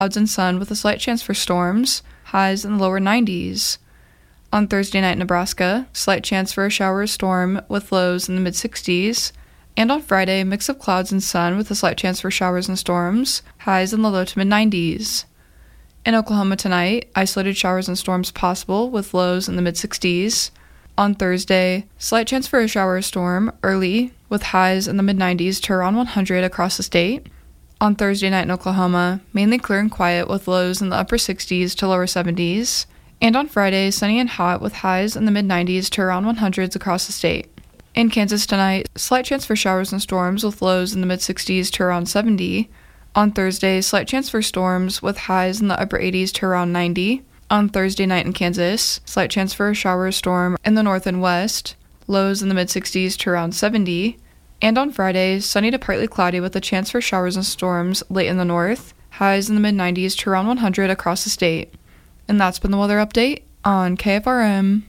clouds and sun with a slight chance for storms, highs in the lower 90s. On Thursday night, Nebraska, slight chance for a shower or storm with lows in the mid-60s. And on Friday, mix of clouds and sun with a slight chance for showers and storms, highs in the low to mid-90s. In Oklahoma tonight, isolated showers and storms possible with lows in the mid-60s. On Thursday, slight chance for a shower or storm early with highs in the mid-90s to around 100 across the state. On Thursday night in Oklahoma, mainly clear and quiet with lows in the upper 60s to lower 70s. And on Friday, sunny and hot with highs in the mid-90s to around 100s across the state. In Kansas tonight, slight chance for showers and storms with lows in the mid-60s to around 70. On Thursday, slight chance for storms with highs in the upper 80s to around 90. On Thursday night in Kansas, slight chance for a shower or storm in the north and west, lows in the mid-60s to around 70. And on Friday, sunny to partly cloudy with a chance for showers and storms late in the north, highs in the mid-90s to around 100 across the state. And that's been the weather update on KFRM.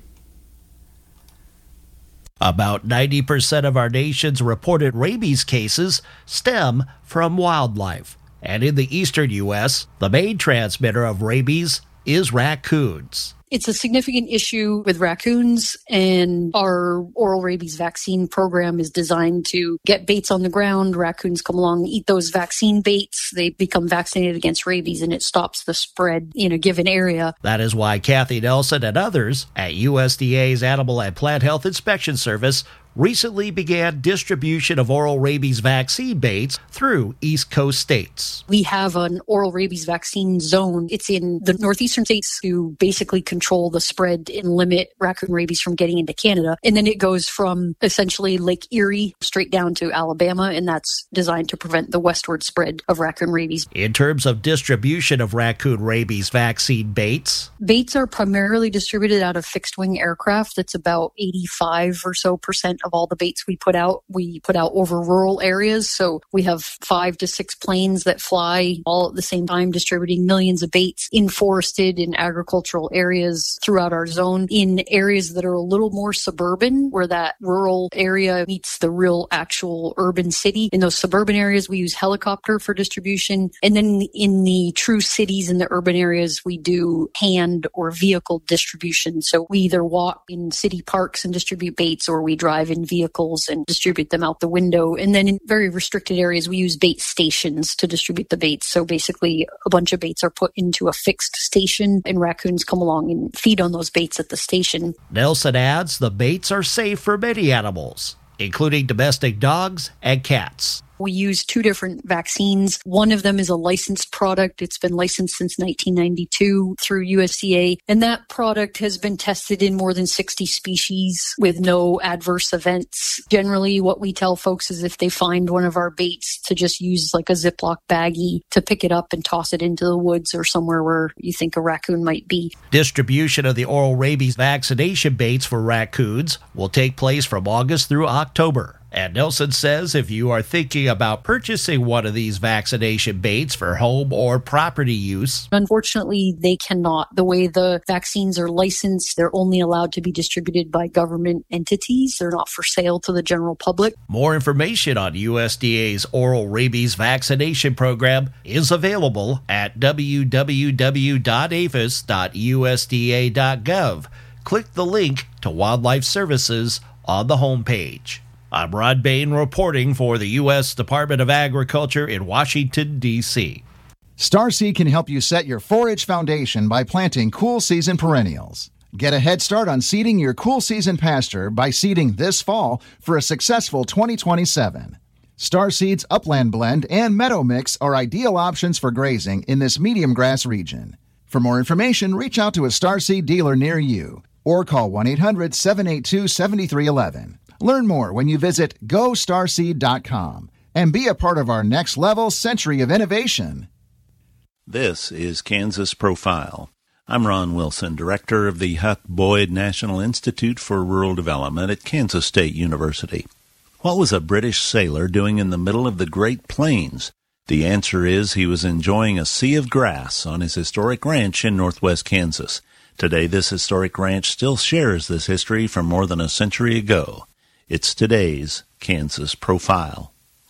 About 90% of our nation's reported rabies cases stem from wildlife. And in the eastern U.S., the main transmitter of rabies is raccoons. It's a significant issue with raccoons, and our oral rabies vaccine program is designed to get baits on the ground. Raccoons come along, eat those vaccine baits. They become vaccinated against rabies, and it stops the spread in a given area. That is why Kathy Nelson and others at USDA's Animal and Plant Health Inspection Service recently began distribution of oral rabies vaccine baits through East Coast states. We have an oral rabies vaccine zone. It's in the northeastern states to basically control the spread and limit raccoon rabies from getting into Canada. And then it goes from essentially Lake Erie straight down to Alabama, and that's designed to prevent the westward spread of raccoon rabies. In terms of distribution of raccoon rabies vaccine baits are primarily distributed out of fixed-wing aircraft. That's about 85% or so of all the baits we put out. We put out over rural areas, so we have 5 to 6 planes that fly all at the same time, distributing millions of baits in forested and agricultural areas throughout our zone. In areas that are a little more suburban, where that rural area meets the real actual urban city, in those suburban areas we use helicopter for distribution. And then in the true cities and the urban areas, we do hand or vehicle distribution. So we either walk in city parks and distribute baits, or we drive in vehicles and distribute them out the window. And then in very restricted areas, we use bait stations to distribute the baits. So basically, a bunch of baits are put into a fixed station, and raccoons come along and feed on those baits at the station. Nelson adds the baits are safe for many animals, including domestic dogs and cats. We use 2 different vaccines. One of them is a licensed product. It's been licensed since 1992 through USDA. And that product has been tested in more than 60 species with no adverse events. Generally, what we tell folks is if they find one of our baits, to just use like a Ziploc baggie to pick it up and toss it into the woods or somewhere where you think a raccoon might be. Distribution of the oral rabies vaccination baits for raccoons will take place from August through October. And Nelson says if you are thinking about purchasing one of these vaccination baits for home or property use, unfortunately, they cannot. The way the vaccines are licensed, they're only allowed to be distributed by government entities. They're not for sale to the general public. More information on USDA's oral rabies vaccination program is available at www.aphis.usda.gov. Click the link to Wildlife Services on the homepage. I'm Rod Bain reporting for the U.S. Department of Agriculture in Washington, D.C. Starseed can help you set your forage foundation by planting cool season perennials. Get a head start on seeding your cool season pasture by seeding this fall for a successful 2027. Starseed's Upland Blend and Meadow Mix are ideal options for grazing in this medium grass region. For more information, reach out to a Starseed dealer near you or call 1-800-782-7311. Learn more when you visit GoStarseed.com and be a part of our next level century of innovation. This is Kansas Profile. I'm Ron Wilson, director of the Huck Boyd National Institute for Rural Development at Kansas State University. What was a British sailor doing in the middle of the Great Plains? The answer is he was enjoying a sea of grass on his historic ranch in northwest Kansas. Today, this historic ranch still shares this history from more than a century ago. It's today's Kansas Profile.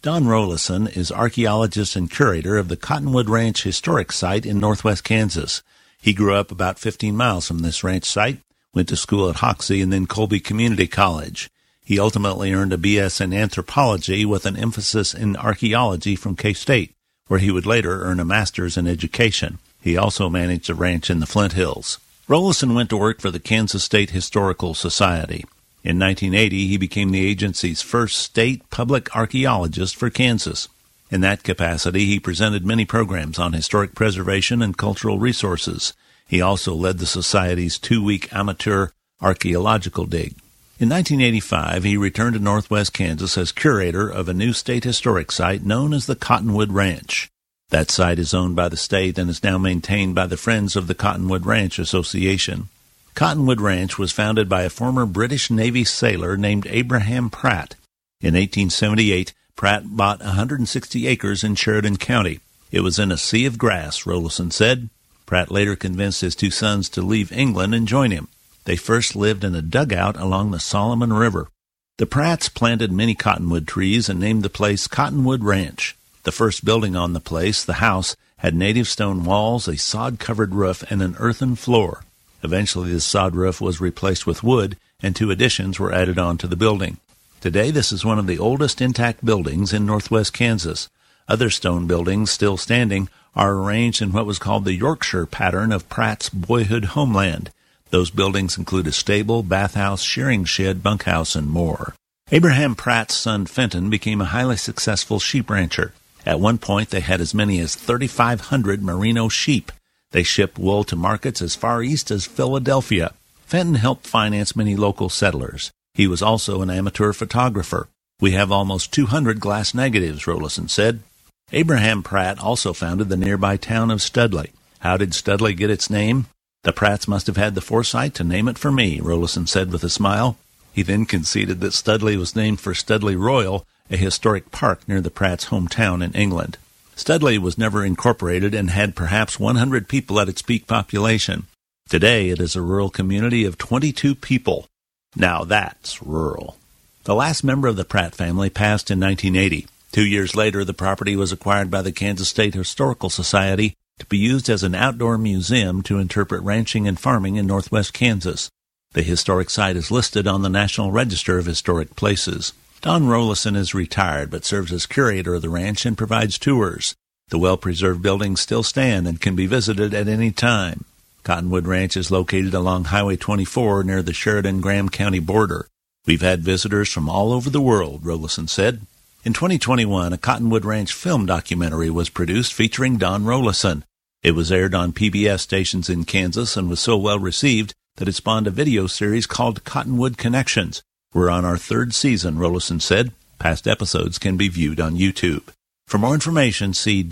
Don Rollason is archaeologist and curator of the Cottonwood Ranch Historic Site in northwest Kansas. He grew up about 15 miles from this ranch site, went to school at Hoxie and then Colby Community College. He ultimately earned a B.S. in anthropology with an emphasis in archaeology from K-State, where he would later earn a master's in education. He also managed a ranch in the Flint Hills. Rollason went to work for the Kansas State Historical Society. In 1980, he became the agency's first state public archaeologist for Kansas. In that capacity, he presented many programs on historic preservation and cultural resources. He also led the Society's 2-week amateur archaeological dig. In 1985, he returned to northwest Kansas as curator of a new state historic site known as the Cottonwood Ranch. That site is owned by the state and is now maintained by the Friends of the Cottonwood Ranch Association. Cottonwood Ranch was founded by a former British Navy sailor named Abraham Pratt. In 1878, Pratt bought 160 acres in Sheridan County. It was in a sea of grass, Rollason said. Pratt later convinced his 2 sons to leave England and join him. They first lived in a dugout along the Solomon River. The Pratts planted many cottonwood trees and named the place Cottonwood Ranch. The first building on the place, the house, had native stone walls, a sod-covered roof, and an earthen floor. Eventually, the sod roof was replaced with wood, and 2 additions were added on to the building. Today, this is one of the oldest intact buildings in northwest Kansas. Other stone buildings still standing are arranged in what was called the Yorkshire pattern of Pratt's boyhood homeland. Those buildings include a stable, bathhouse, shearing shed, bunkhouse, and more. Abraham Pratt's son Fenton became a highly successful sheep rancher. At one point, they had as many as 3,500 merino sheep. They shipped wool to markets as far east as Philadelphia. Fenton helped finance many local settlers. He was also an amateur photographer. We have almost 200 glass negatives, Rollason said. Abraham Pratt also founded the nearby town of Studley. How did Studley get its name? The Pratts must have had the foresight to name it for me, Rollason said with a smile. He then conceded that Studley was named for Studley Royal, a historic park near the Pratts' hometown in England. Studley was never incorporated and had perhaps 100 people at its peak population. Today, it is a rural community of 22 people. Now that's rural. The last member of the Pratt family passed in 1980. 2 years later, the property was acquired by the Kansas State Historical Society to be used as an outdoor museum to interpret ranching and farming in northwest Kansas. The historic site is listed on the National Register of Historic Places. Don Rollason is retired but serves as curator of the ranch and provides tours. The well-preserved buildings still stand and can be visited at any time. Cottonwood Ranch is located along Highway 24 near the Sheridan-Graham County border. We've had visitors from all over the world, Rollason said. In 2021, a Cottonwood Ranch film documentary was produced featuring Don Rollason. It was aired on PBS stations in Kansas and was so well received that it spawned a video series called Cottonwood Connections. We're on our 3rd season, Rollason said. Past episodes can be viewed on YouTube. For more information, see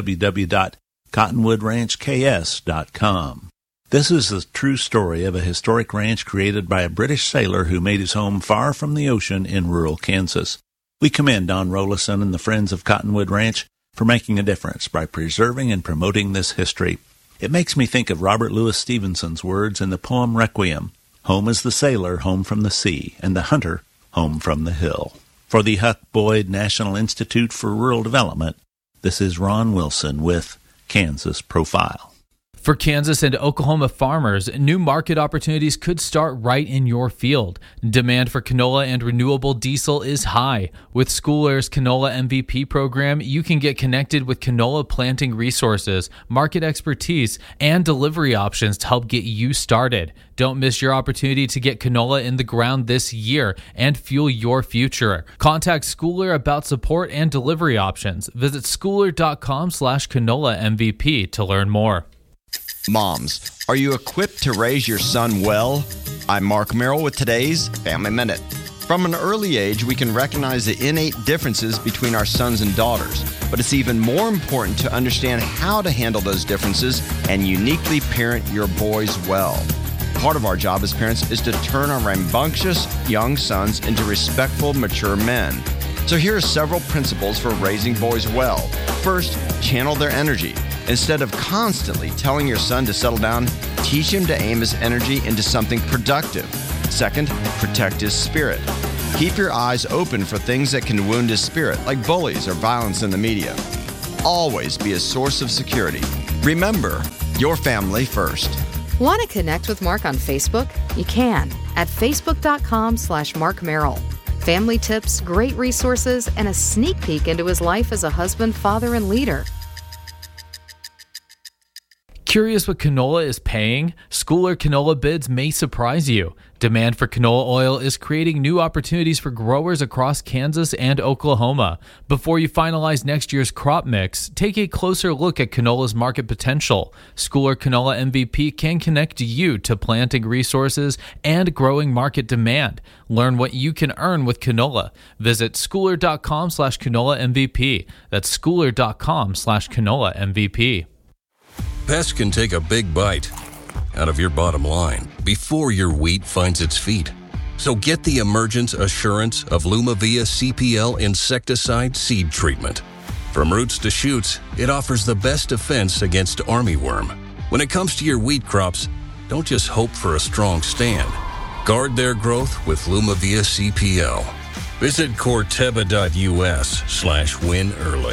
www.cottonwoodranchks.com. This is the true story of a historic ranch created by a British sailor who made his home far from the ocean in rural Kansas. We commend Don Rollason and the Friends of Cottonwood Ranch for making a difference by preserving and promoting this history. It makes me think of Robert Louis Stevenson's words in the poem Requiem. Home is the sailor, home from the sea, and the hunter, home from the hill. For the Huck Boyd National Institute for Rural Development, this is Ron Wilson with Kansas Profile. For Kansas and Oklahoma farmers, new market opportunities could start right in your field. Demand for canola and renewable diesel is high. With School Air's Canola MVP program, you can get connected with canola planting resources, market expertise, and delivery options to help get you started. Don't miss your opportunity to get canola in the ground this year and fuel your future. Contact School Air about support and delivery options. Visit schooler.com/canola MVP to learn more. Moms, are you equipped to raise your son well? I'm Mark Merrill with today's Family Minute. From an early age, we can recognize the innate differences between our sons and daughters, but it's even more important to understand how to handle those differences and uniquely parent your boys well. Part of our job as parents is to turn our rambunctious young sons into respectful, mature men. So here are several principles for raising boys well. First, channel their energy. Instead of constantly telling your son to settle down, teach him to aim his energy into something productive. Second, protect his spirit. Keep your eyes open for things that can wound his spirit, like bullies or violence in the media. Always be a source of security. Remember, your family first. Want to connect with Mark on Facebook? You can at facebook.com/Mark Merrill. Family tips, great resources, and a sneak peek into his life as a husband, father, and leader. Curious what canola is paying? Schooler canola bids may surprise you. Demand for canola oil is creating new opportunities for growers across Kansas and Oklahoma. Before you finalize next year's crop mix, take a closer look at canola's market potential. Schooler Canola MVP can connect you to planting resources and growing market demand. Learn what you can earn with canola. Visit schooler.com/canola MVP. That's schooler.com/canola MVP. Pests can take a big bite out of your bottom line before your wheat finds its feet. So get the Emergence Assurance of Lumavia CPL insecticide seed treatment. From roots to shoots, it offers the best defense against armyworm. When it comes to your wheat crops, don't just hope for a strong stand. Guard their growth with Lumavia CPL. Visit Corteva.us/win early.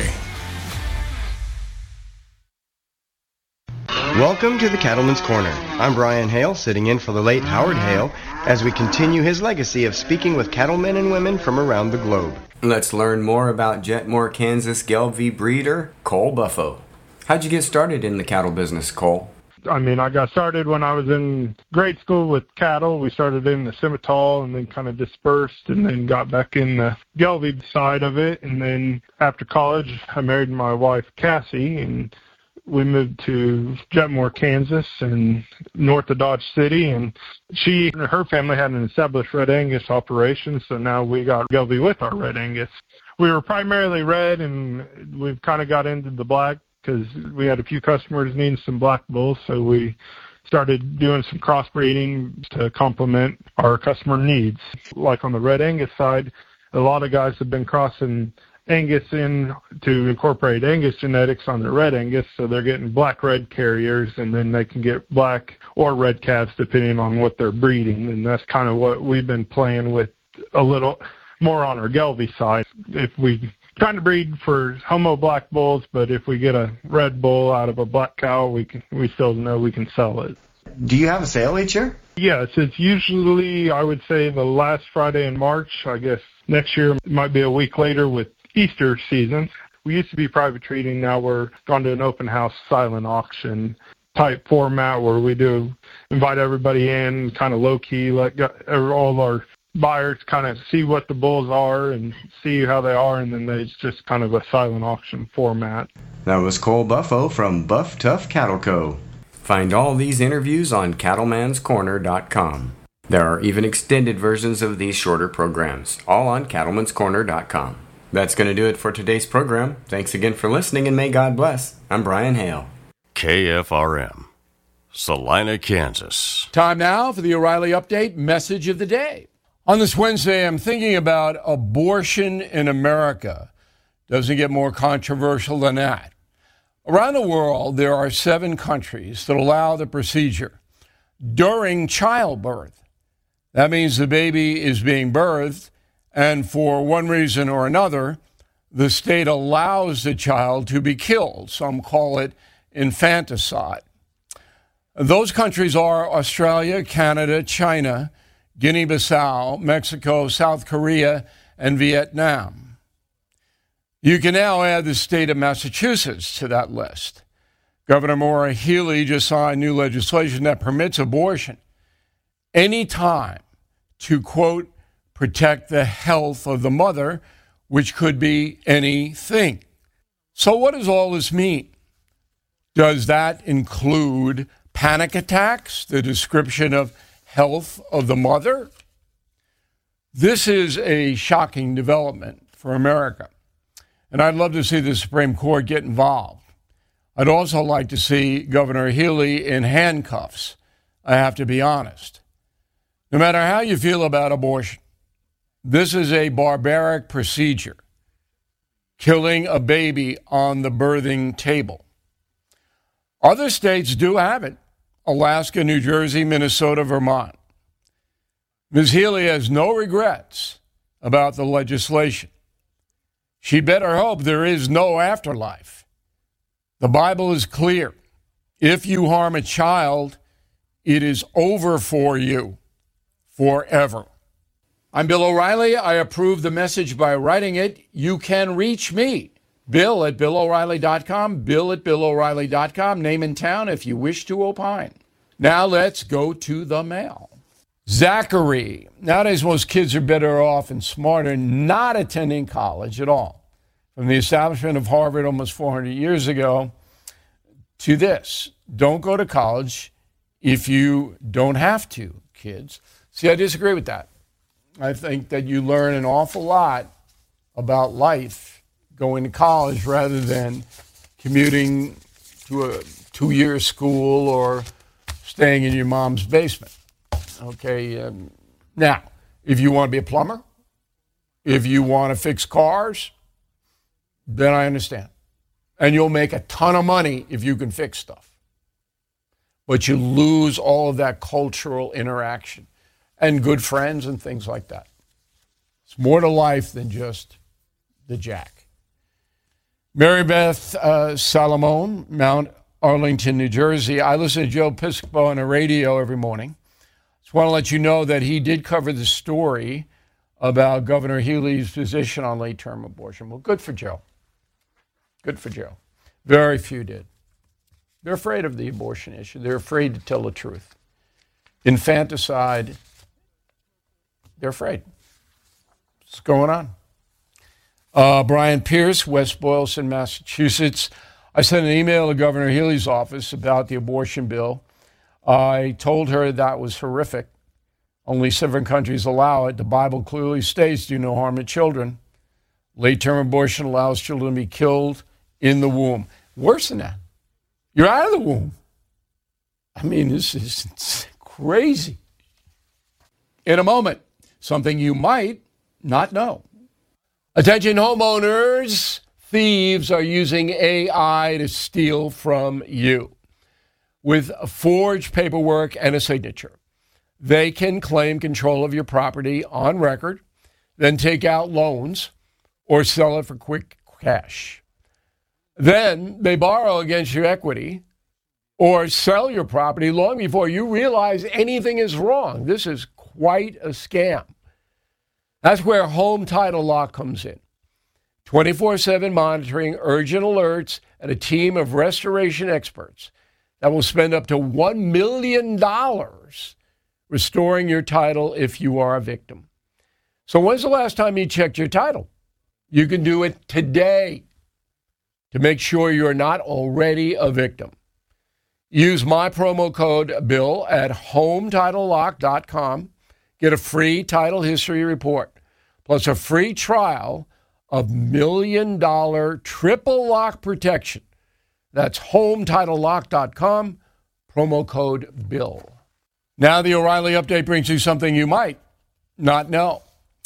Welcome to the Cattleman's Corner. I'm Brian Hale, sitting in for the late Howard Hale, as we continue his legacy of speaking with cattlemen and women from around the globe. Let's learn more about Jetmore, Kansas Gelbvieh breeder Cole Buffo. How'd you get started in the cattle business, Cole? I got started when I was in grade school with cattle. We started in the Simmental and then kind of dispersed and then got back in the Gelbvieh side of it. And then after college, I married my wife, Cassie, and we moved to Jetmore, Kansas, and north of Dodge City, and she and her family had an established Red Angus operation, so now we got Gelbvieh with our Red Angus. We were primarily red, and we've kind of got into the black because we had a few customers needing some black bulls, so we started doing some crossbreeding to complement our customer needs. Like on the Red Angus side, a lot of guys have been crossing Angus in to incorporate Angus genetics on their Red Angus, so they're getting black-red carriers, and then they can get black or red calves depending on what they're breeding, and that's kind of what we've been playing with a little more on our Gelbvieh side. If we trying to breed for homo black bulls, but if we get a red bull out of a black cow, we still know we can sell it. Do you have a sale each year? Yes, it's usually, I would say, the last Friday in March. I guess next year might be a week later with Easter season. We used to be private treating. Now we're gone to an open house silent auction type format where we do invite everybody in, kind of low key, let all our buyers kind of see what the bulls are and see how they are, and then it's just kind of a silent auction format. That was Cole Buffo from Buff Tough Cattle Co. Find all these interviews on CattleMansCorner.com. There are even extended versions of these shorter programs, all on CattleMansCorner.com. That's going to do it for today's program. Thanks again for listening, and may God bless. I'm Brian Hale. KFRM, Salina, Kansas. Time now for the O'Reilly Update message of the day. On this Wednesday, I'm thinking about abortion in America. Doesn't get more controversial than that. Around the world, there are 7 countries that allow the procedure during childbirth. That means the baby is being birthed, and for one reason or another, the state allows the child to be killed. Some call it infanticide. Those countries are Australia, Canada, China, Guinea-Bissau, Mexico, South Korea, and Vietnam. You can now add the state of Massachusetts to that list. Governor Maura Healey just signed new legislation that permits abortion any time to, quote, protect the health of the mother, which could be anything. So what does all this mean? Does that include panic attacks, the description of health of the mother? This is a shocking development for America, and I'd love to see the Supreme Court get involved. I'd also like to see Governor Healey in handcuffs, I have to be honest. No matter how you feel about abortion, this is a barbaric procedure, killing a baby on the birthing table. Other states do have it: Alaska, New Jersey, Minnesota, Vermont. Ms. Healey has no regrets about the legislation. She better hope there is no afterlife. The Bible is clear. If you harm a child, it is over for you forever. I'm Bill O'Reilly. I approve the message by writing it. You can reach me, Bill at BillO'Reilly.com, Bill at BillO'Reilly.com, name and town if you wish to opine. Now let's go to the mail. Zachary. Nowadays, most kids are better off and smarter not attending college at all. From the establishment of Harvard almost 400 years ago to this, don't go to college if you don't have to, kids. See, I disagree with that. I think that you learn an awful lot about life going to college rather than commuting to a 2-year school or staying in your mom's basement. Okay, now, if you want to be a plumber, if you want to fix cars, then I understand. And you'll make a ton of money if you can fix stuff. But you lose all of that cultural interaction and good friends and things like that. It's more to life than just the jack. Mary Beth Salomon, Mount Arlington, New Jersey. I listen to Joe Piscopo on the radio every morning. Just want to let you know that he did cover the story about Governor Healey's position on late-term abortion. Well, good for Joe. Good for Joe. Very few did. They're afraid of the abortion issue. They're afraid to tell the truth. Infanticide, they're afraid. What's going on? Brian Pierce, West Boylston, Massachusetts. I sent an email to Governor Healey's office about the abortion bill. I told her that was horrific. Only 7 countries allow it. The Bible clearly states, do no harm to children. Late-term abortion allows children to be killed in the womb. Worse than that, you're out of the womb. I mean, this is crazy. In a moment, something you might not know. Attention homeowners, thieves are using AI to steal from you. With forged paperwork and a signature, they can claim control of your property on record, then take out loans or sell it for quick cash. Then they borrow against your equity or sell your property long before you realize anything is wrong. This is quite a scam. That's where Home Title Lock comes in. 24/7 monitoring, urgent alerts, and a team of restoration experts that will spend up to $1 million restoring your title if you are a victim. So when's the last time you checked your title? You can do it today to make sure you're not already a victim. Use my promo code BILL at HomeTitleLock.com. Get a free title history report, plus a free trial of $1 million triple lock protection. That's HomeTitleLock.com, promo code BILL. Now the O'Reilly Update brings you something you might not know.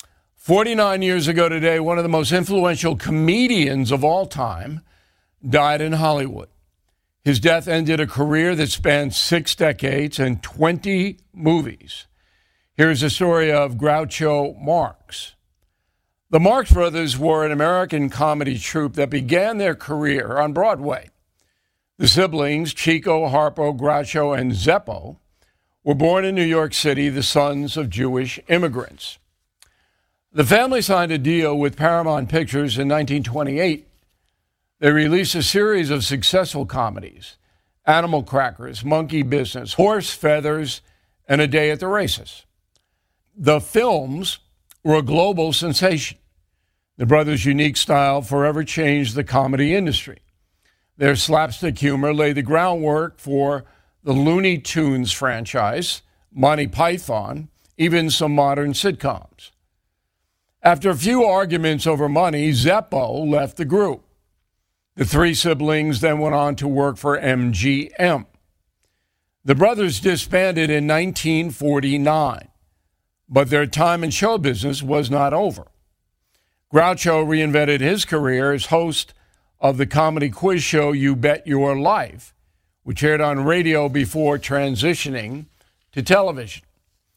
49 years ago today, one of the most influential comedians of all time died in Hollywood. His death ended a career that spanned 6 decades and 20 movies. Here's the story of Groucho Marx. The Marx Brothers were an American comedy troupe that began their career on Broadway. The siblings, Chico, Harpo, Groucho, and Zeppo, were born in New York City, the sons of Jewish immigrants. The family signed a deal with Paramount Pictures in 1928. They released a series of successful comedies: Animal Crackers, Monkey Business, Horse Feathers, and A Day at the Races. The films were a global sensation. The brothers' unique style forever changed the comedy industry. Their slapstick humor laid the groundwork for the Looney Tunes franchise, Monty Python, even some modern sitcoms. After a few arguments over money, Zeppo left the group. The 3 siblings then went on to work for MGM. The brothers disbanded in 1949, but their time in show business was not over. Groucho reinvented his career as host of the comedy quiz show You Bet Your Life, which aired on radio before transitioning to television.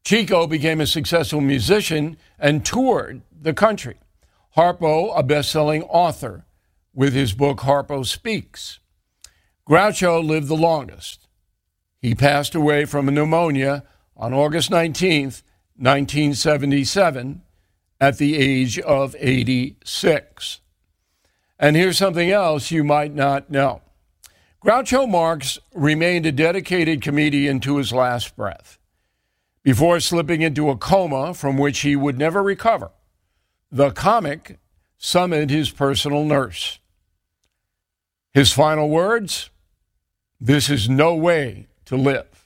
Chico became a successful musician and toured the country. Harpo, a best-selling author, with his book Harpo Speaks. Groucho lived the longest. He passed away from a pneumonia on August 19th, 1977, at the age of 86. And here's something else you might not know. Groucho Marx remained a dedicated comedian to his last breath, before slipping into a coma from which he would never recover. The comic summoned his personal nurse. His final words, "This is no way to live."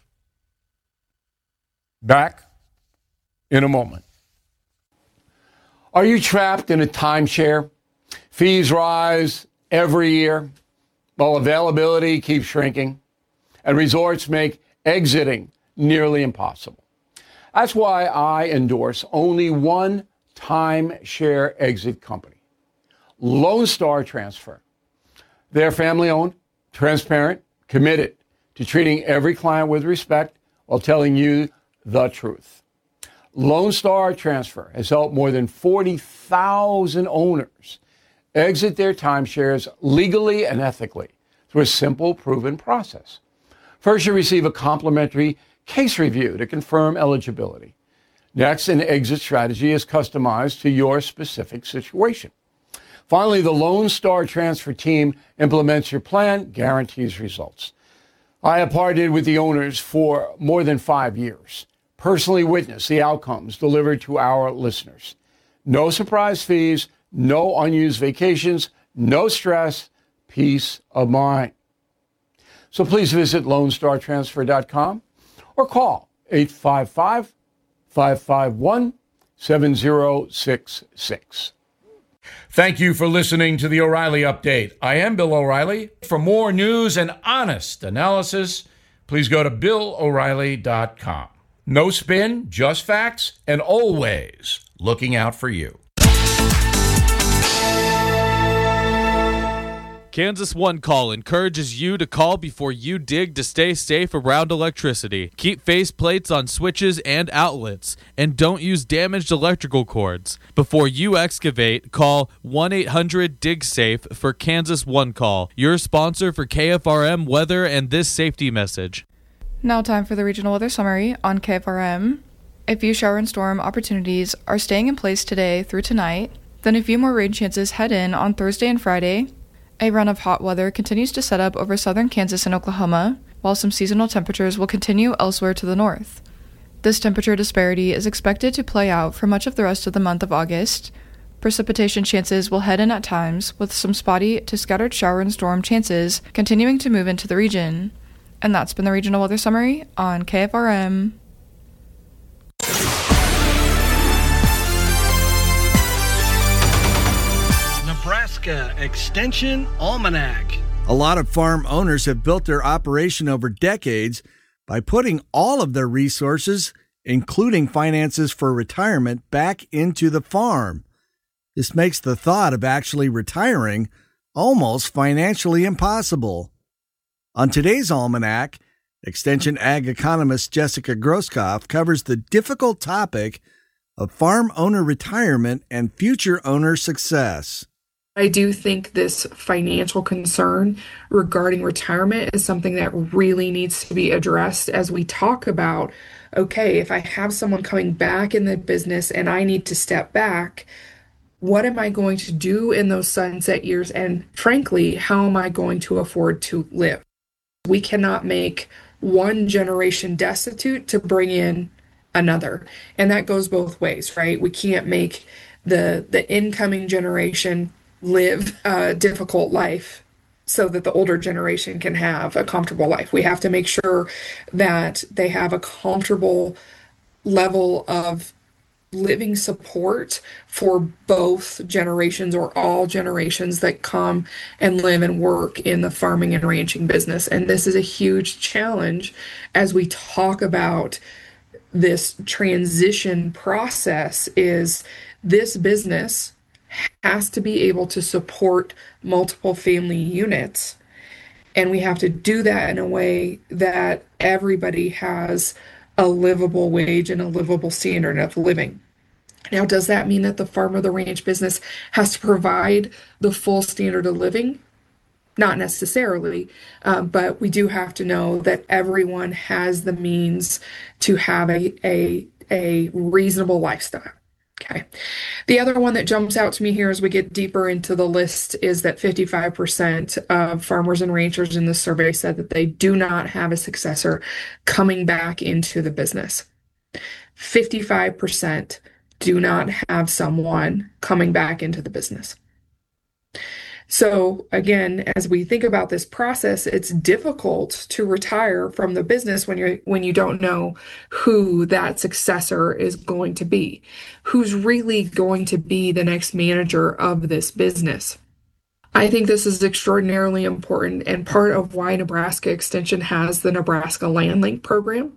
Back in a moment. Are you trapped in a timeshare? Fees rise every year, while availability keeps shrinking, and resorts make exiting nearly impossible. That's why I endorse only one timeshare exit company, Lone Star Transfer. They're family-owned, transparent, committed to treating every client with respect while telling you the truth. Lone Star Transfer has helped more than 40,000 owners exit their timeshares legally and ethically through a simple, proven process. First, you receive a complimentary case review to confirm eligibility. Next, an exit strategy is customized to your specific situation. Finally, the Lone Star Transfer team implements your plan, guarantees results. I have partnered with the owners for more than 5 years, personally witnessed the outcomes delivered to our listeners. No surprise fees, no unused vacations, no stress, peace of mind. So please visit LoneStarTransfer.com or call 855-551-7066. Thank you for listening to the O'Reilly Update. I am Bill O'Reilly. For more news and honest analysis, please go to BillO'Reilly.com. No spin, just facts, and always looking out for you. Kansas One Call encourages you to call before you dig to stay safe around electricity. Keep faceplates on switches and outlets, and don't use damaged electrical cords. Before you excavate, call 1-800-DIG-SAFE for Kansas One Call, your sponsor for KFRM weather and this safety message. Now time for the regional weather summary on KFRM. A few shower and storm opportunities are staying in place today through tonight. Then a few more rain chances head in on Thursday and Friday. A run of hot weather continues to set up over southern Kansas and Oklahoma, while some seasonal temperatures will continue elsewhere to the north. This temperature disparity is expected to play out for much of the rest of the month of August. Precipitation chances will head in at times, with some spotty to scattered shower and storm chances continuing to move into the region. And that's been the regional weather summary on KFRM. Nebraska Extension Almanac. A lot of farm owners have built their operation over decades by putting all of their resources, including finances for retirement, back into the farm. This makes the thought of actually retiring almost financially impossible. On today's Almanac, Extension Ag economist Jessica Groskopf covers the difficult topic of farm owner retirement and future owner success. I do think this financial concern regarding retirement is something that really needs to be addressed as we talk about, okay, if I have someone coming back in the business and I need to step back, what am I going to do in those sunset years? And frankly, how am I going to afford to live? We cannot make one generation destitute to bring in another. And that goes both ways, right? We can't make the incoming generation live a difficult life so that the older generation can have a comfortable life. We have to make sure that they have a comfortable level of living support for both generations or all generations that come and live and work in the farming and ranching business. And this is a huge challenge as we talk about this transition process. Is this business has to be able to support multiple family units. And we have to do that in a way that everybody has a livable wage and a livable standard of living. Now, does that mean that the farm or the ranch business has to provide the full standard of living? Not necessarily, but we do have to know that everyone has the means to have a reasonable lifestyle. Okay. The other one that jumps out to me here as we get deeper into the list is that 55% of farmers and ranchers in this survey said that they do not have a successor coming back into the business. 55% do not have someone coming back into the business. So again, as we think about this process, it's difficult to retire from the business when you don't know who that successor is going to be, who's really going to be the next manager of this business. I think this is extraordinarily important and part of why Nebraska Extension has the Nebraska Land Link program.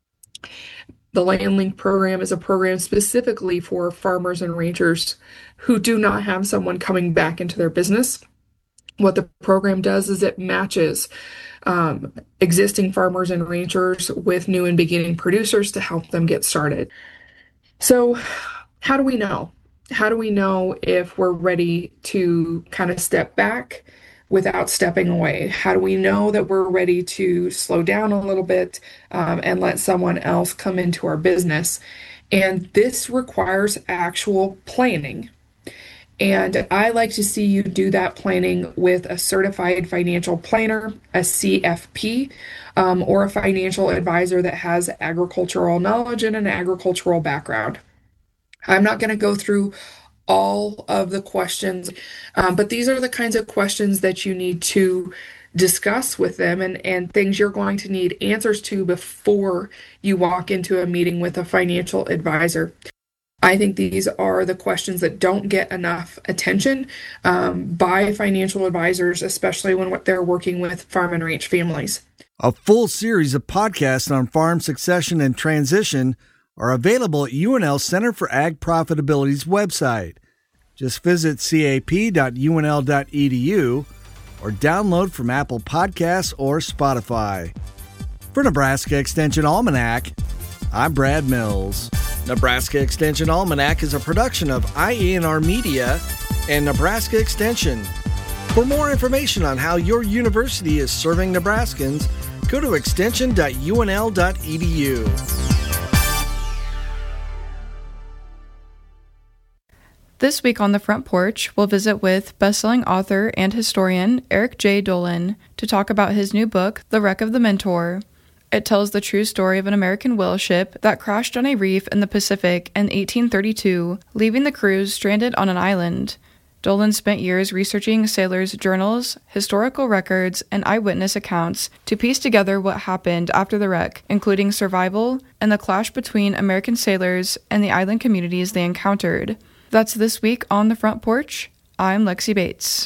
The Land Link program is a program specifically for farmers and ranchers who do not have someone coming back into their business. What the program does is it matches existing farmers and ranchers with new and beginning producers to help them get started. So how do we know? How do we know if we're ready to kind of step back without stepping away? How do we know that we're ready to slow down a little bit and let someone else come into our business? And this requires actual planning. And I like to see you do that planning with a certified financial planner, a CFP, or a financial advisor that has agricultural knowledge and an agricultural background. I'm not going to go through all of the questions, but these are the kinds of questions that you need to discuss with them and things you're going to need answers to before you walk into a meeting with a financial advisor. I think these are the questions that don't get enough attention by financial advisors, especially when they're working with farm and ranch families. A full series of podcasts on farm succession and transition are available at UNL Center for Ag Profitability's website. Just visit cap.unl.edu or download from Apple Podcasts or Spotify. For Nebraska Extension Almanac, I'm Brad Mills. Nebraska Extension Almanac is a production of IENR Media and Nebraska Extension. For more information on how your university is serving Nebraskans, go to extension.unl.edu. This week on The Front Porch, we'll visit with best-selling author and historian Eric J. Dolin to talk about his new book, The Wreck of the Mentor. It tells the true story of an American whale ship that crashed on a reef in the Pacific in 1832, leaving the crews stranded on an island. Dolin spent years researching sailors' journals, historical records, and eyewitness accounts to piece together what happened after the wreck, including survival and the clash between American sailors and the island communities they encountered. That's this week on The Front Porch. I'm Lexi Bates.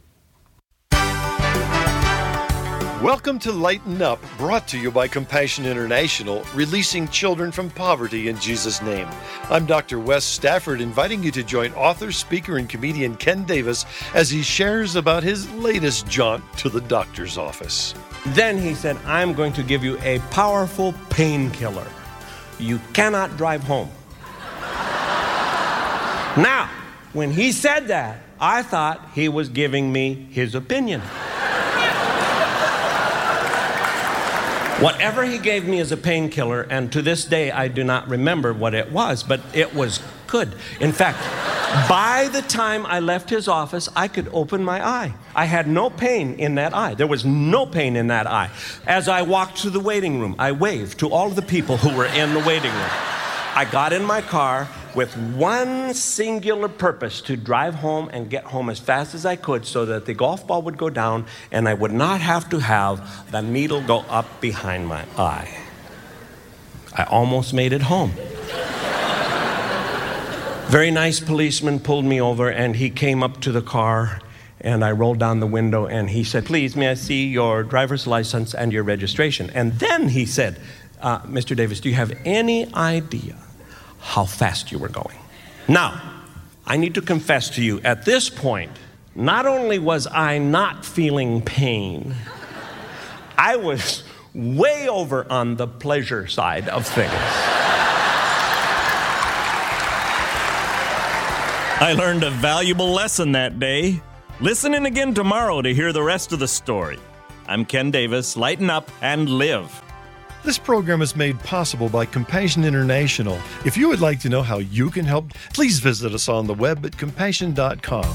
Welcome to Lighten Up, brought to you by Compassion International, releasing children from poverty in Jesus' name. I'm Dr. Wes Stafford, inviting you to join author, speaker, and comedian Ken Davis as he shares about his latest jaunt to the doctor's office. Then he said, I'm going to give you a powerful painkiller. You cannot drive home. Now, when he said that, I thought he was giving me his opinion. Whatever he gave me as a painkiller, and to this day I do not remember what it was, but it was good. In fact, by the time I left his office, I could open my eye. I had no pain in that eye. There was no pain in that eye. As I walked to the waiting room, I waved to all of the people who were in the waiting room. I got in my car with one singular purpose: to drive home and get home as fast as I could so that the golf ball would go down and I would not have to have the needle go up behind my eye. I almost made it home. Very nice policeman pulled me over and he came up to the car and I rolled down the window and he said, "Please, may I see your driver's license and your registration?" And then he said, Mr. Davis, do you have any idea how fast you were going? Now, I need to confess to you, at this point, not only was I not feeling pain, I was way over on the pleasure side of things. I learned a valuable lesson that day. Listen in again tomorrow to hear the rest of the story. I'm Ken Davis. Lighten up and live. This program is made possible by Compassion International. If you would like to know how you can help, please visit us on the web at compassion.com.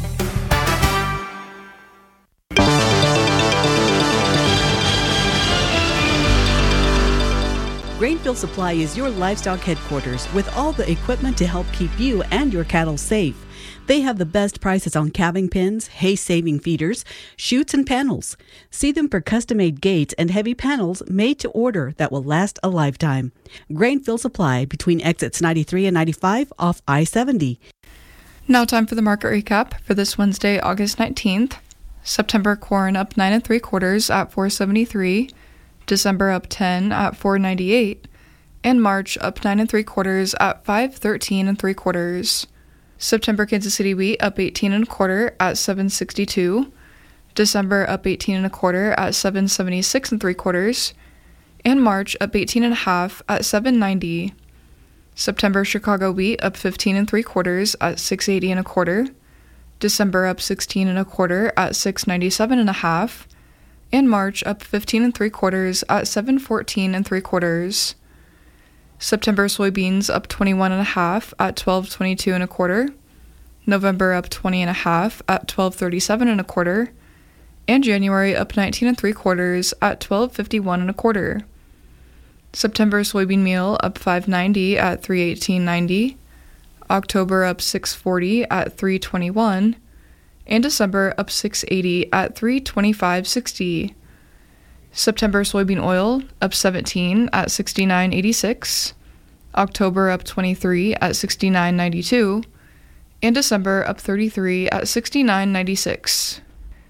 Grainfield Supply is your livestock headquarters with all the equipment to help keep you and your cattle safe. They have the best prices on calving pins, hay-saving feeders, chutes, and panels. See them for custom-made gates and heavy panels made to order that will last a lifetime. Grainfield Supply between exits 93 and 95 off I-70. Now time for the market recap for this Wednesday, August 19th. September corn up 9 3/4 at $4.73. December up 10 at $4.98, and March up 9 3/4 at $5.13 3/4. September Kansas City wheat up 18 1/4 at $7.62. December up 18 1/4 at $7.76 3/4, and March up 18 1/2 at $7.90. September Chicago wheat up 15 3/4 at $6.80 1/4. December up 16 1/4 at $6.97 1/2. And March up 15 3/4 at $7.14 3/4. September soybeans up 21 1/2 at $12.22 1/4. November up 20 1/2 at $12.37 1/4. And January up 19 3/4 at $12.51 1/4. September soybean meal up $5.90 at $3.18.90. October up $6.40 at $3.21. And December up $6.80 at $3.25.60. September soybean oil up 17 at $69.86. October up 23 at $69.92. And December up 33 at $69.96.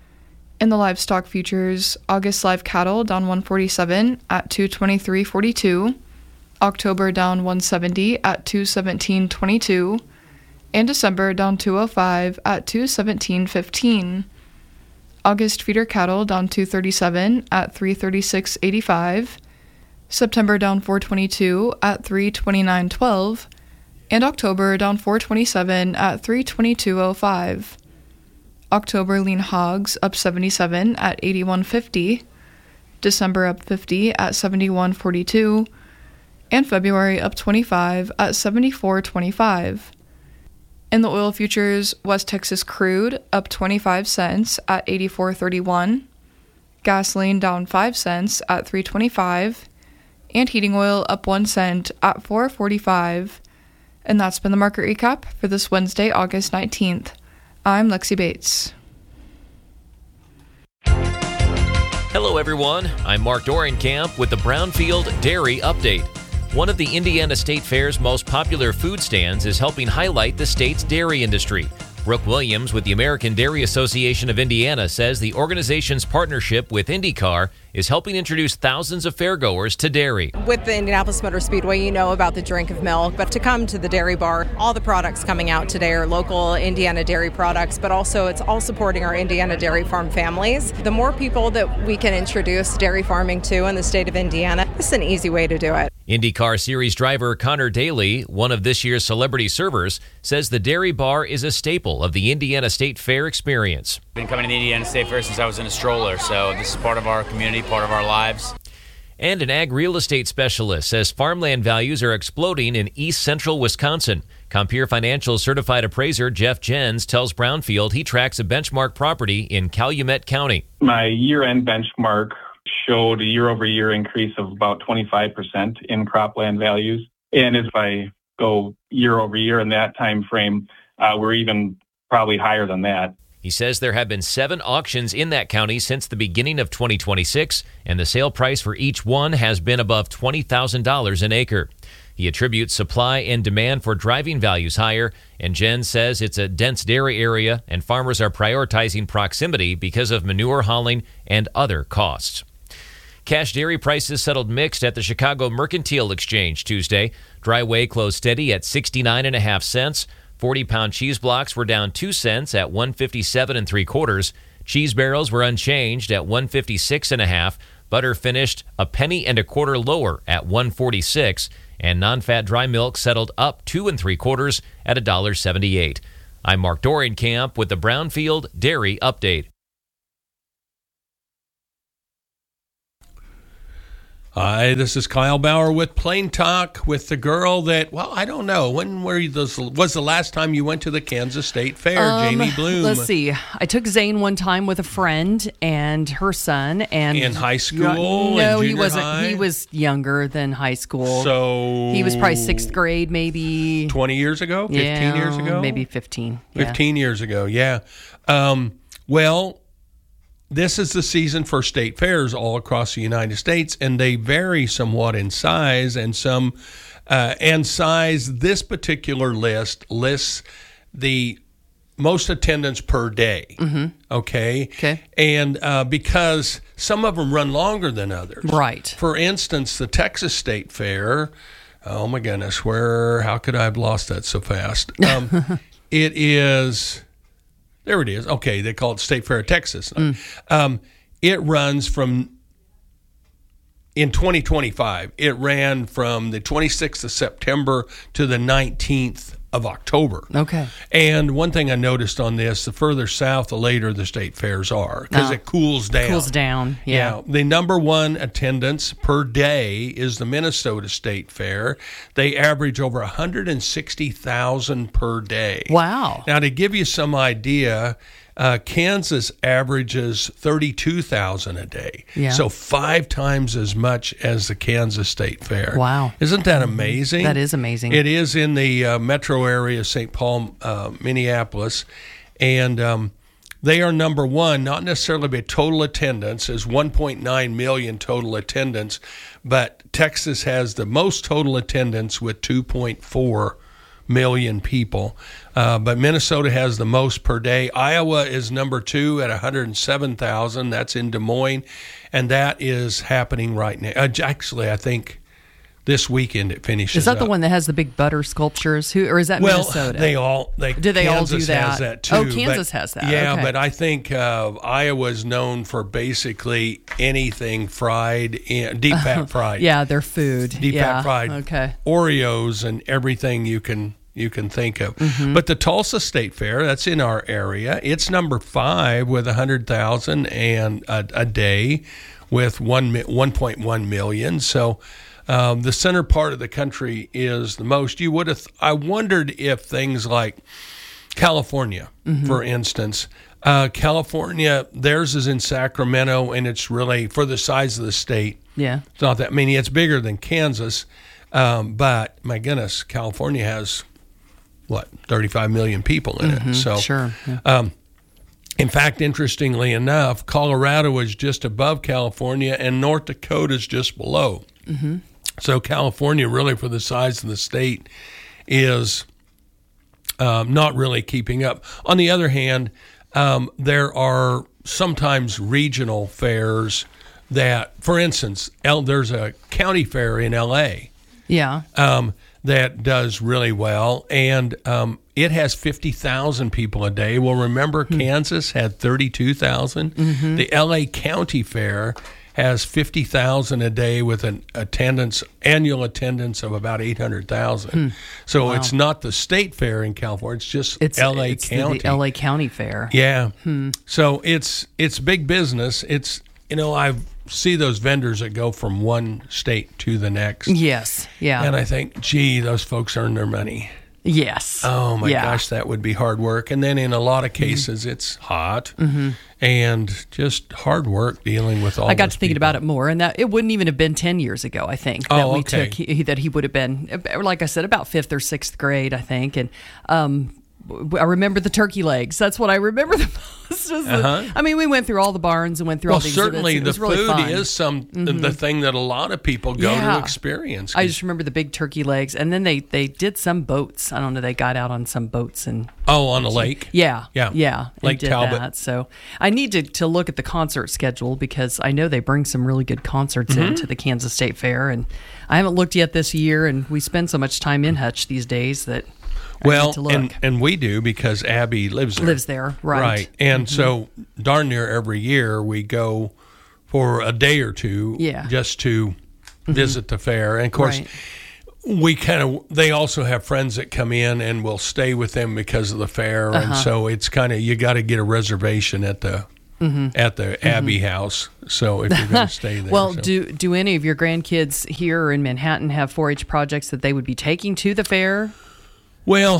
In the livestock futures, August live cattle down 147 at $223.42. October down 170 at $217.22. And December down 205 at $217.15. August feeder cattle down 237 at $336.85. September down 422 at $329.12. And October down 427 at $322.05. October lean hogs up 77 at $81.50. December up 50 at $71.42. And February up 25 at $74.25. In the oil futures, West Texas crude up 25 cents at $84.31, gasoline down 5 cents at $3.25, and heating oil up 1 cent at $4.45. And that's been the market recap for this Wednesday, August 19th. I'm Lexi Bates. Hello, everyone. I'm Mark Dorenkamp with the Brownfield Dairy Update. One of the Indiana State Fair's most popular food stands is helping highlight the state's dairy industry. Brooke Williams with the American Dairy Association of Indiana says the organization's partnership with IndyCar is helping introduce thousands of fairgoers to dairy. With the Indianapolis Motor Speedway, you know about the drink of milk, but to come to the dairy bar, all the products coming out today are local Indiana dairy products, but also it's all supporting our Indiana dairy farm families. The more people that we can introduce dairy farming to in the state of Indiana, this is an easy way to do it. IndyCar Series driver Connor Daly, one of this year's celebrity servers, says the dairy bar is a staple of the Indiana State Fair experience. I've been coming to the Indiana State Fair since I was in a stroller, so this is part of our community, part of our lives. And an ag real estate specialist says farmland values are exploding in east central Wisconsin. Compeer Financial certified appraiser Jeff Jens tells Brownfield he tracks a benchmark property in Calumet County. My year-end benchmark showed a year-over-year increase of about 25% in cropland values. And if I go year-over-year in that time frame, we're even probably higher than that. He says there have been 7 auctions in that county since the beginning of 2026, and the sale price for each one has been above $20,000 an acre. He attributes supply and demand for driving values higher, and Jen says it's a dense dairy area and farmers are prioritizing proximity because of manure hauling and other costs. Cash dairy prices settled mixed at the Chicago Mercantile Exchange Tuesday. Dry whey closed steady at 69.5 cents. 40-pound cheese blocks were down 2 cents at 157 3/4. Cheese barrels were unchanged at 156.5. Butter finished a penny and a quarter lower at $1.46, and non-fat dry milk settled up 2 3/4 at $1.78. I'm Mark Dorian-Camp with the Brownfield Dairy Update. Hi, this is Kyle Bauer with Plain Talk with the girl that, well, I don't know. When was the last time you went to the Kansas State Fair, Jamie Bloom? Let's see. I took Zane one time with a friend and her son. And in high school? No, in he wasn't. high? He was younger than high school. So he was probably 6th grade, maybe. 20 years ago? 15 years ago? Maybe 15. Yeah. 15 years ago, yeah. Well, this is the season for state fairs all across the United States, and they vary somewhat in size. And this particular list lists the most attendance per day. Mm-hmm. Okay. And because some of them run longer than others. Right. For instance, the Texas State Fair. Oh my goodness, how could I have lost that so fast? It is. There it is. Okay, they call it State Fair of Texas. It runs in 2025, it ran from the 26th of September to the 19th of October. Okay. And one thing I noticed on this, the further south, the later the state fairs are, because it cools down. Cools down, yeah. The number one attendance per day is the Minnesota State Fair. They average over 160,000 per day. Wow. Now, to give you some idea, Kansas averages 32,000 a day. Yeah. So 5 times as much as the Kansas State Fair. Wow. Isn't that amazing? That is amazing. It is in the metro area, St. Paul, Minneapolis. And they are number one, not necessarily by total attendance, as 1.9 million total attendance, but Texas has the most total attendance with 2.4 million people. But Minnesota has the most per day. Iowa is number 2 at 107,000. That's in Des Moines. And that is happening right now. Actually, I think this weekend it finishes. Is that up. the one that has the big butter sculptures? Or is that Minnesota? Well, they all do Kansas that? Has that too. Oh, Kansas has that. Yeah, okay. but I think Iowa is known for basically anything fried, deep fat fried. Yeah, their food. Deep fat fried. Okay. Oreos and everything you can think of. Mm-hmm. But the Tulsa State Fair, that's in our area. It's number 5 with 100,000 and a day with 1.1 million. So the center part of the country is the most. I wondered if things like California, for instance, California, theirs is in Sacramento, and it's really, for the size of the state, it's not that many. It's bigger than Kansas, but my goodness, California has 35 million people in it. So sure. Yeah. In fact, interestingly enough, Colorado is just above California, and North Dakota is just below. Mm-hmm. So California, really, for the size of the state, is not really keeping up. On the other hand, there are sometimes regional fairs that, for instance, there's a county fair in L.A. Yeah. That does really well, and it has 50,000 people a day. Well, remember, Kansas had 32,000. Mm-hmm. The L.A. County Fair has 50,000 a day with an annual attendance of about 800,000. So Wow. it's not the state fair in California; it's just L.A. County. The L.A. County Fair. Yeah. So it's big business. It's I see those vendors that go from one state to the next. Yes. Yeah. And I think, gee, those folks earn their money. Yes. Oh my Yeah. gosh, that would be hard work. And then in a lot of cases, it's hot and just hard work dealing with all. I got those to thinking people. about it more, and that it wouldn't even have been 10 years ago. I think that we took that he would have been, like I said, about 5th or 6th grade. I think, and I remember the turkey legs. That's what I remember the most. I mean, we went through all the barns and went through all the exhibits. Certainly It the was really food fun. is the thing that a lot of people go to experience. I just remember the big turkey legs, and then they did some boats. I don't know. They got out on some boats and on a lake. Yeah. Lake did Talbot. That. So I need to look at the concert schedule because I know they bring some really good concerts into the Kansas State Fair, and I haven't looked yet this year. And we spend so much time in Hutch these days that. And we do because Abby lives there. Lives there, right. And so darn near every year we go for a day or two, just to visit the fair. And of course, they also have friends that come in and will stay with them because of the fair, and so it's kind of, you got to get a reservation at the Abbey House. So if you're going to stay there. Well, do any of your grandkids here in Manhattan have 4-H projects that they would be taking to the fair? Well,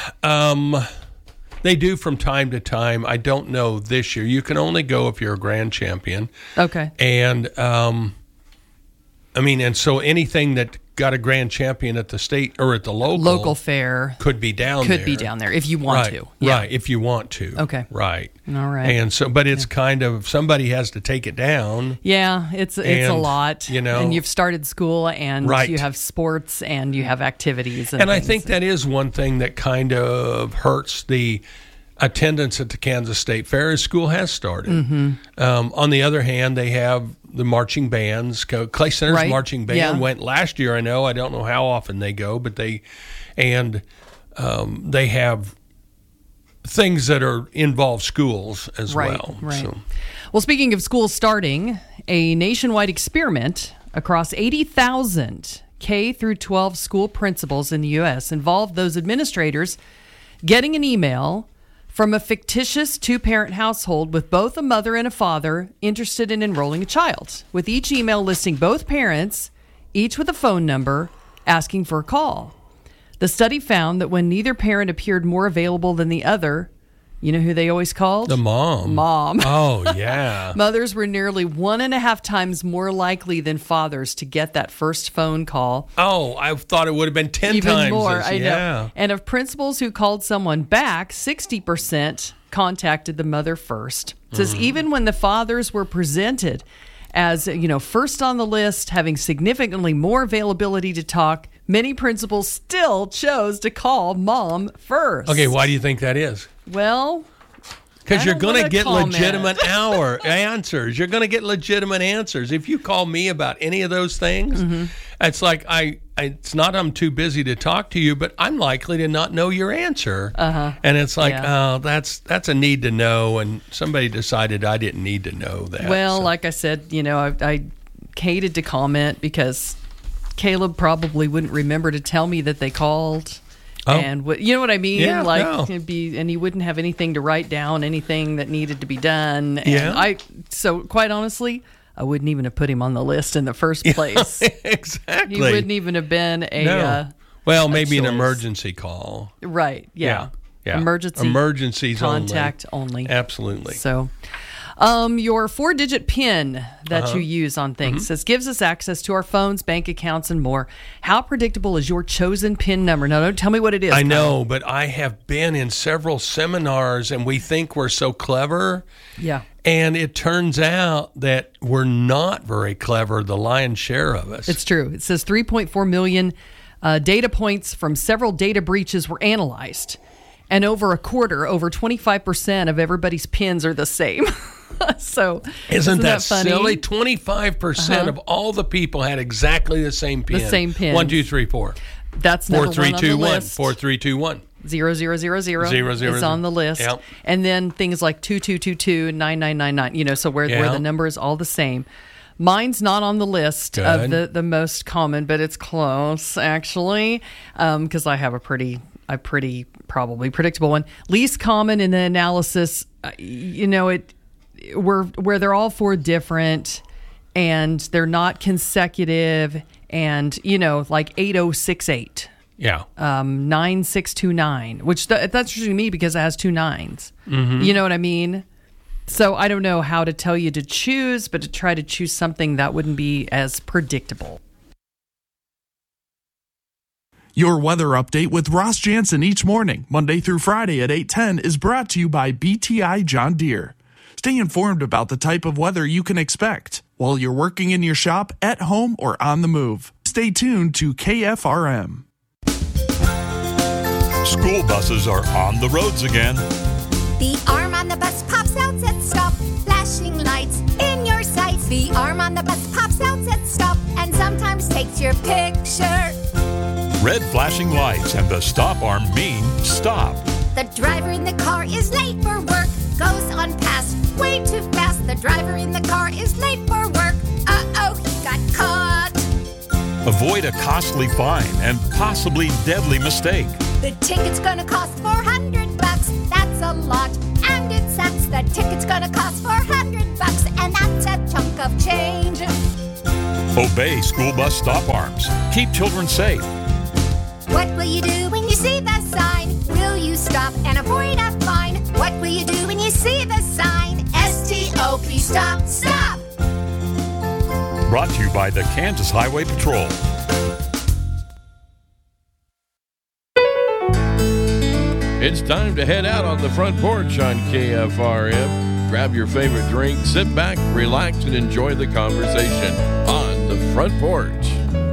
they do from time to time. I don't know this year. You can only go if you're a grand champion. Okay. And and so anything that got a grand champion at the state or at the local fair could be down there if you want to. Yeah. Right, if you want to. Okay. Right. All right. And so, but it's kind of, somebody has to take it down. Yeah, it's a lot. And you've started school, and you have sports, and you have activities. And I think that is one thing that kind of hurts the attendance at the Kansas State Fair as school has started. On the other hand, they have the marching bands. Clay Center's marching band went last year. I don't know how often they go, but they have things that involve schools as well. Right. So. Well, speaking of schools starting, a nationwide experiment across 80,000 K through 12 school principals in the U.S. involved those administrators getting an email from a fictitious 2-parent household with both a mother and a father interested in enrolling a child, with each email listing both parents, each with a phone number, asking for a call. The study found that when neither parent appeared more available than the other, you know who they always called? The mom. Oh, yeah. Mothers were nearly 1.5 times more likely than fathers to get that first phone call. Oh, I thought it would have been 10 Even times. More, I know. And of principals who called someone back, 60% contacted the mother first. It says even when the fathers were presented as, first on the list, having significantly more availability to talk, many principals still chose to call mom first. Okay, why do you think that is? Well, because you're going to get legitimate answers. You're going to get legitimate answers. If you call me about any of those things, it's like it's not I'm too busy to talk to you, but I'm likely to not know your answer. And it's like, that's a need to know, and somebody decided I didn't need to know that. Well, like I said, I hated to comment because Caleb probably wouldn't remember to tell me that they called. And you know what I mean? Yeah, it'd be, and he wouldn't have anything to write down, anything that needed to be done. And so quite honestly, I wouldn't even have put him on the list in the first place. Exactly. He wouldn't even have been maybe an emergency call. Right. Yeah. Emergencies contact only. Absolutely. So your 4-digit PIN that you use on things gives us access to our phones, bank accounts, and more. How predictable is your chosen PIN number? Now, don't tell me what it is. I know, but I have been in several seminars, and we think we're so clever. Yeah. And it turns out that we're not very clever, the lion's share of us. It's true. It says 3.4 million data points from several data breaches were analyzed. And over 25% of everybody's PINs are the same. So isn't that funny? Silly? 25% of all the people had exactly the same PIN. The same PIN. 1, 2, 3, 4. That's number 1 on the list. 4321. 0000 is on the list. Yep. And then things like 2222, 9999, so where the number is all the same. Mine's not on the list of the most common, but it's close, actually, because I have a pretty probably predictable one. Least common in the analysis, where they're all 4 different and they're not consecutive, and like 8068. Yeah. 9629, which that's interesting to me because it has 2 9s. You know what I mean? So I don't know how to tell you to choose, but to try to choose something that wouldn't be as predictable. Your weather update with Ross Jansen each morning, Monday through Friday at 8:10, is brought to you by BTI John Deere. Stay informed about the type of weather you can expect while you're working in your shop, at home, or on the move. Stay tuned to KFRM. School buses are on the roads again. The arm on the bus pops out, says stop, flashing lights in your sights. The arm on the bus pops out, says stop, and sometimes takes your picture. Red flashing lights and the stop arm mean stop. The driver in the car is late for work. goes on past way too fast. The driver in the car is late for work. Uh-oh, he got caught. Avoid a costly fine and possibly deadly mistake. The ticket's gonna cost $400. That's a lot, and it sucks. The ticket's gonna cost $400, and that's a chunk of change. Obey school bus stop arms. Keep children safe. What will you do when you see the sign? Will you stop and avoid a fine? What will you do when you see the sign? S-T-O-P, stop, stop! Brought to you by the Kansas Highway Patrol. It's time to head out on the front porch on KFRM. Grab your favorite drink, sit back, relax, and enjoy the conversation on the front porch.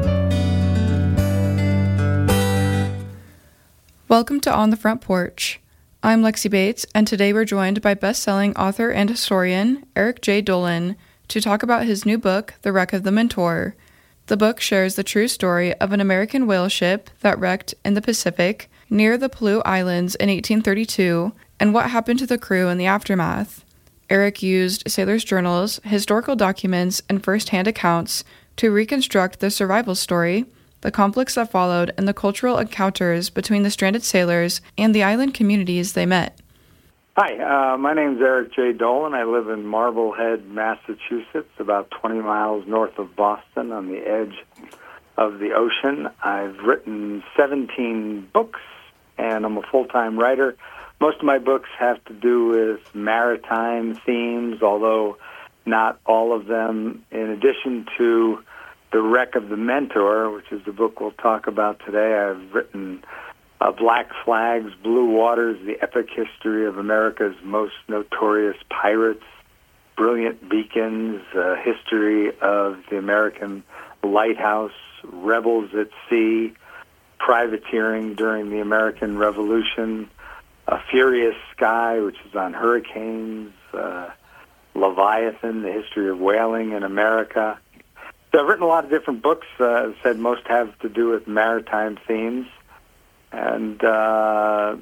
Welcome to On the Front Porch. I'm Lexi Bates, and today we're joined by best-selling author and historian Eric J. Dolin to talk about his new book, The Wreck of the Mentor. The book shares the true story of an American whale ship that wrecked in the Pacific near the Pelew Islands in 1832 and what happened to the crew in the aftermath. Eric used sailors' journals, historical documents, and first-hand accounts to reconstruct the survival story, the conflicts that followed, and the cultural encounters between the stranded sailors and the island communities they met. Hi, my name's Eric J. Dolin. I live in Marblehead, Massachusetts, about 20 miles north of Boston on the edge of the ocean. I've written 17 books, and I'm a full-time writer. Most of my books have to do with maritime themes, although not all of them. In addition to The Wreck of the Mentor, which is the book we'll talk about today, I've written Black Flags, Blue Waters, the epic history of America's most notorious pirates, Brilliant Beacons, history of the American lighthouse, Rebels at Sea, privateering during the American Revolution, A Furious Sky, which is on hurricanes, Leviathan, the history of whaling in America. So I've written a lot of different books. As I said, most have to do with maritime themes. And the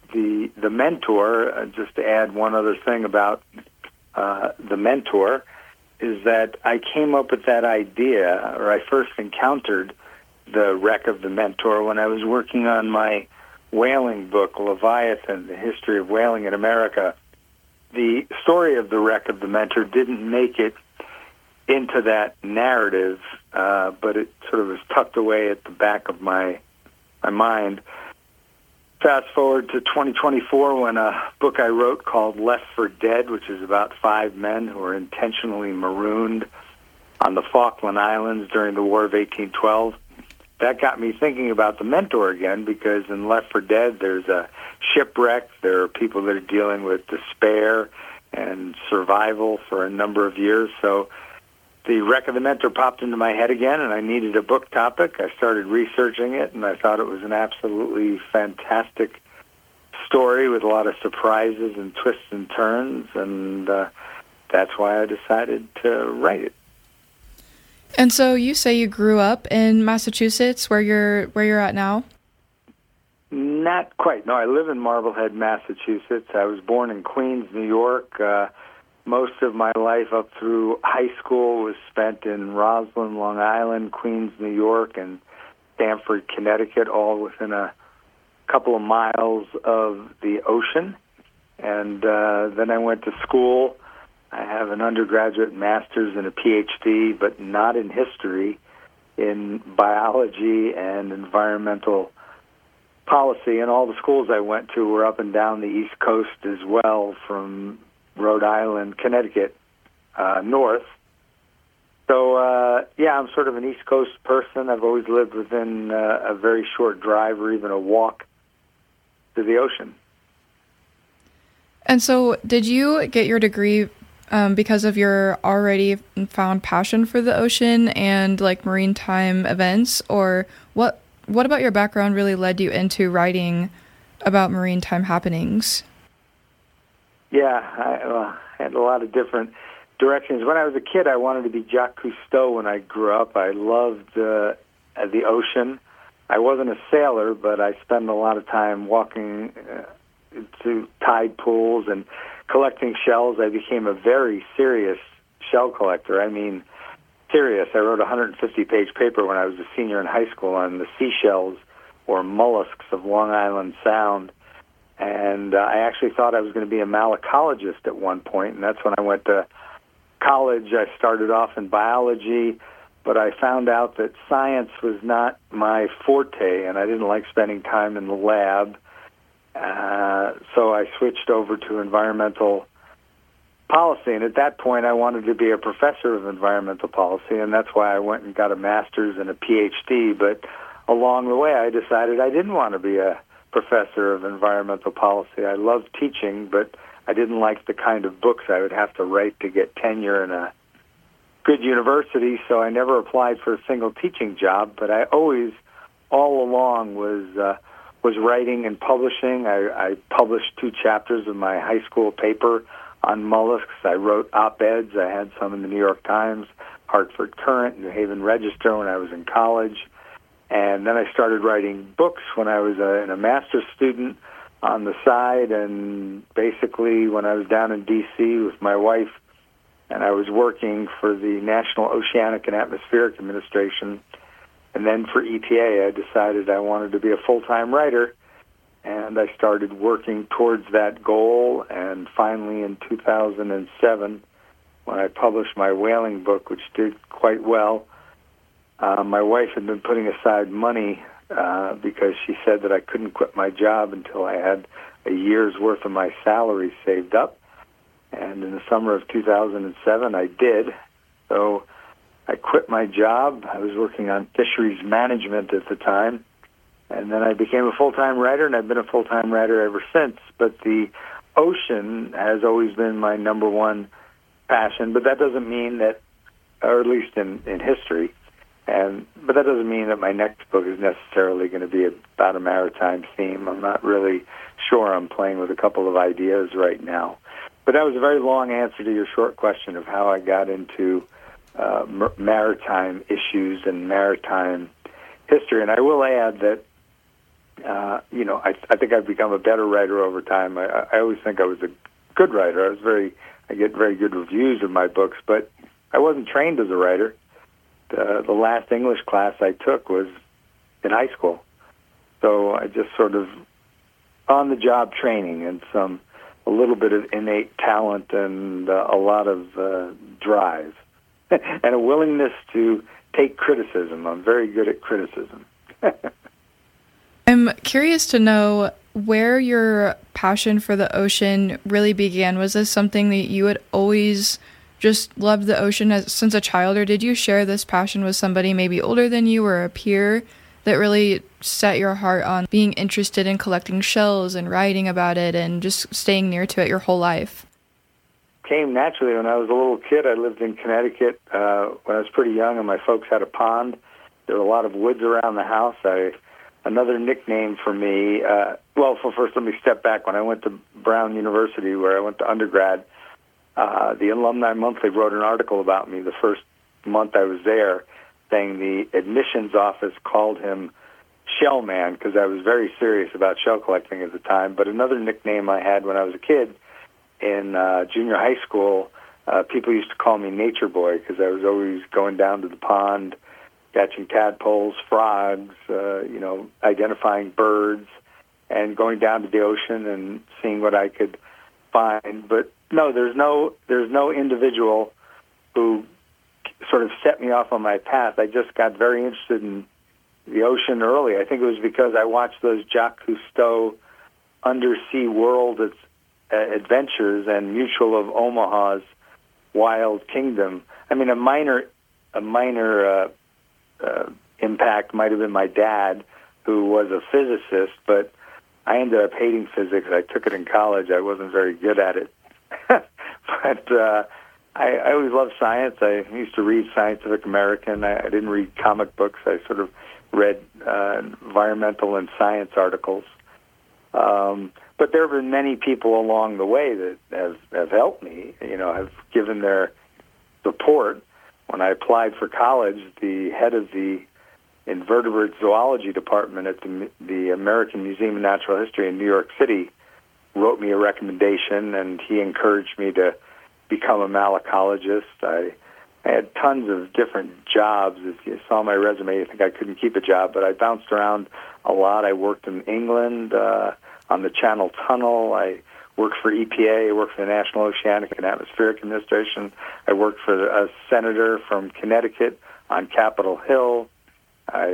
Mentor, just to add one other thing about the Mentor, is that I came up with that idea, or I first encountered The Wreck of the Mentor when I was working on my whaling book, Leviathan, the history of whaling in America. The story of The Wreck of the Mentor didn't make it into that narrative, but it sort of was tucked away at the back of my mind. Fast forward to 2024 when a book I wrote called Left for Dead, which is about 5 men who were intentionally marooned on the Falkland Islands during the War of 1812. That got me thinking about the Mentor again, because in Left for Dead there's a shipwreck, there are people that are dealing with despair and survival for a number of years. So The Wreck of the Mentor popped into my head again, and I needed a book topic. I started researching it, and I thought it was an absolutely fantastic story with a lot of surprises and twists and turns, and that's why I decided to write it. And so you say you grew up in Massachusetts, where you're at now? Not quite. No, I live in Marblehead, Massachusetts. I was born in Queens, New York. Most of my life up through high school was spent in Roslyn, Long Island, Queens, New York, and Stamford, Connecticut, all within a couple of miles of the ocean. And then I went to school. I have an undergraduate master's and a PhD, but not in history, in biology and environmental policy. And all the schools I went to were up and down the East Coast as well, from Rhode Island, Connecticut, north. So, I'm sort of an East Coast person. I've always lived within a very short drive or even a walk to the ocean. And so did you get your degree because of your already found passion for the ocean and like maritime events, or what about your background really led you into writing about maritime happenings? Yeah, I had a lot of different directions. When I was a kid, I wanted to be Jacques Cousteau when I grew up. I loved the ocean. I wasn't a sailor, but I spent a lot of time walking to tide pools and collecting shells, I became a very serious shell collector. I mean, serious. I wrote a 150-page paper when I was a senior in high school on the seashells or mollusks of Long Island Sound. And I actually thought I was going to be a malacologist at one point, and that's when I went to college. I started off in biology, but I found out that science was not my forte, and I didn't like spending time in the lab. So I switched over to environmental policy, and at that point I wanted to be a professor of environmental policy, and that's why I went and got a master's and a PhD. But along the way I decided I didn't want to be a professor of environmental policy. I loved teaching, but I didn't like the kind of books I would have to write to get tenure in a good university, so I never applied for a single teaching job. But I always, all along, was writing and publishing. I published 2 chapters of my high school paper on mollusks. I wrote op-eds. I had some in the New York Times, Hartford Courant, New Haven Register when I was in college. And then I started writing books when I was a master's student on the side, and basically when I was down in D.C. with my wife, and I was working for the National Oceanic and Atmospheric Administration, and then for EPA, I decided I wanted to be a full-time writer, and I started working towards that goal. And finally in 2007, when I published my whaling book, which did quite well, my wife had been putting aside money because she said that I couldn't quit my job until I had a year's worth of my salary saved up. And in the summer of 2007, I did. So I quit my job. I was working on fisheries management at the time. And then I became a full-time writer, and I've been a full-time writer ever since. But the ocean has always been my number one passion. But that doesn't mean that, or at least in history, but that doesn't mean that my next book is necessarily going to be about a maritime theme. I'm not really sure. I'm playing with a couple of ideas right now. But that was a very long answer to your short question of how I got into maritime issues and maritime history. And I will add that, I think I've become a better writer over time. I always think I was a good writer. I get very good reviews of my books, but I wasn't trained as a writer. The last English class I took was in high school. So I just sort of on-the-job training and a little bit of innate talent and a lot of drive and a willingness to take criticism. I'm very good at criticism. I'm curious to know where your passion for the ocean really began. Was this something that you had always just loved the ocean since a child, or did you share this passion with somebody maybe older than you or a peer that really set your heart on being interested in collecting shells and writing about it and just staying near to it your whole life? Came naturally. When I was a little kid, I lived in Connecticut when I was pretty young, and my folks had a pond. There were a lot of woods around the house. Another nickname for me, first let me step back. When I went to Brown University, where I went to undergrad, the Alumni Monthly wrote an article about me the first month I was there, saying the admissions office called him Shell Man because I was very serious about shell collecting at the time. But another nickname I had when I was a kid in junior high school, people used to call me Nature Boy because I was always going down to the pond, catching tadpoles, frogs, identifying birds, and going down to the ocean and seeing what I could find. But no, there's no individual who sort of set me off on my path. I just got very interested in the ocean early. I think it was because I watched those Jacques Cousteau undersea world adventures and Mutual of Omaha's Wild Kingdom. I mean, a minor impact might have been my dad, who was a physicist, but I ended up hating physics. I took it in college. I wasn't very good at it. But I always loved science. I used to read Scientific American. I didn't read comic books. I sort of read environmental and science articles. But there have been many people along the way that have helped me, have given their support. When I applied for college, the head of the invertebrate zoology department at the American Museum of Natural History in New York City wrote me a recommendation, and he encouraged me to become a malacologist. I had tons of different jobs. If you saw my resume, you think I couldn't keep a job, but I bounced around a lot. I worked in England on the Channel Tunnel. I worked for EPA. I worked for the National Oceanic and Atmospheric Administration. I worked for a senator from Connecticut on Capitol Hill. I